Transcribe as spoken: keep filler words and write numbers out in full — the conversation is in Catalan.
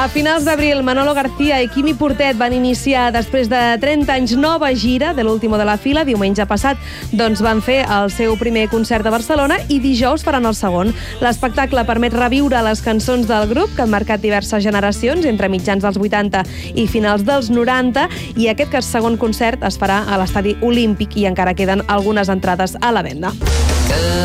A finals d'abril, Manolo García i Quimi Portet van iniciar, després de trenta anys, nova gira de l'último de la fila. Diumenge passat doncs, van fer el seu primer concert a Barcelona i dijous faran el segon. L'espectacle permet reviure les cançons del grup que han marcat diverses generacions entre mitjans dels vuitanta i finals dels noranta, i aquest segon concert es farà a l'Estadi Olímpic i encara queden algunes entrades a la venda.